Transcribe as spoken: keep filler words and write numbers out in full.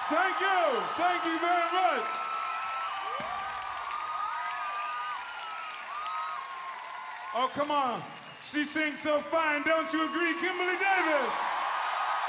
Thank you. Thank you very much. Oh, come on. She sings so fine, don't you agree, Kimberly Davis?